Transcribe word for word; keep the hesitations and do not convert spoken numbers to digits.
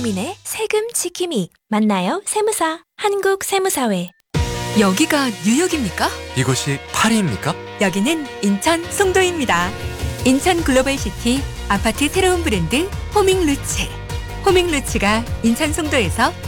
국민의 세금 지킴이. 만나요 세무사. 한국세무사회. 여기가 뉴욕입니까? 이곳이 파리입니까? 여기는 인천 송도입니다. 인천 글로벌시티 아파트 새로운 브랜드 호밍루츠. 호밍루츠가 인천 송도에서